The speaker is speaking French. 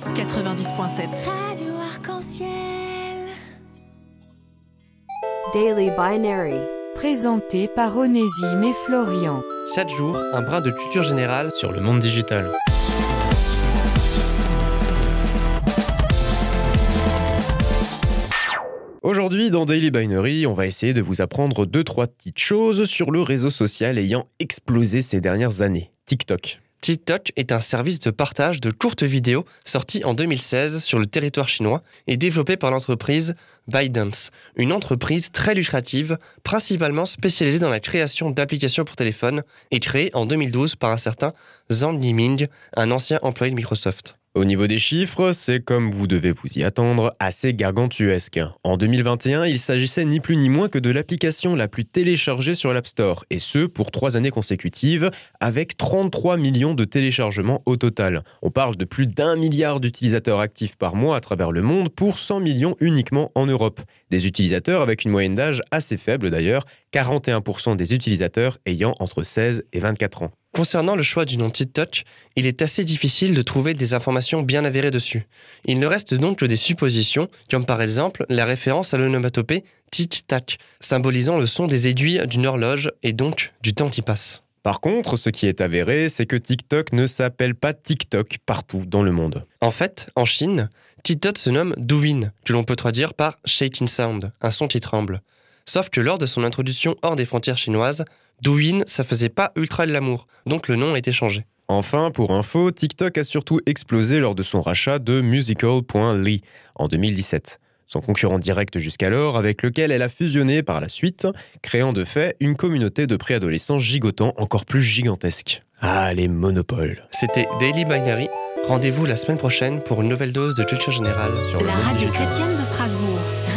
90.7. Radio Arc-en-Ciel. Daily Binary. Présenté par Onésime et Florian. Chaque jour, un brin de culture générale sur le monde digital. Aujourd'hui, dans Daily Binary, on va essayer de vous apprendre 2-3 petites choses sur le réseau social ayant explosé ces dernières années, TikTok. TikTok est un service de partage de courtes vidéos sorti en 2016 sur le territoire chinois et développé par l'entreprise ByteDance, une entreprise très lucrative, principalement spécialisée dans la création d'applications pour téléphone et créée en 2012 par un certain Zhang Yiming, un ancien employé de Microsoft. Au niveau des chiffres, c'est comme vous devez vous y attendre, assez gargantuesque. En 2021, il s'agissait ni plus ni moins que de l'application la plus téléchargée sur l'App Store, et ce pour 3 années consécutives, avec 33 millions de téléchargements au total. On parle de plus d'1 milliard d'utilisateurs actifs par mois à travers le monde pour 100 millions uniquement en Europe. Des utilisateurs avec une moyenne d'âge assez faible d'ailleurs, 41% des utilisateurs ayant entre 16 et 24 ans. Concernant le choix du nom TikTok, il est assez difficile de trouver des informations bien avérées dessus. Il ne reste donc que des suppositions, comme par exemple la référence à l'onomatopée tic-tac, symbolisant le son des aiguilles d'une horloge et donc du temps qui passe. Par contre, ce qui est avéré, c'est que TikTok ne s'appelle pas TikTok partout dans le monde. En fait, en Chine, TikTok se nomme Douyin, que l'on peut traduire par shaking sound, un son qui tremble. Sauf que lors de son introduction hors des frontières chinoises, Douyin, ça faisait pas ultra de l'amour, donc le nom a été changé. Enfin, pour info, TikTok a surtout explosé lors de son rachat de Musical.ly en 2017. Son concurrent direct jusqu'alors, avec lequel elle a fusionné par la suite, créant de fait une communauté de préadolescents gigotants encore plus gigantesque. Ah, les monopoles. C'était Daily Binary. Rendez-vous la semaine prochaine pour une nouvelle dose de culture générale sur le La monde radio digital. chrétienne de Strasbourg.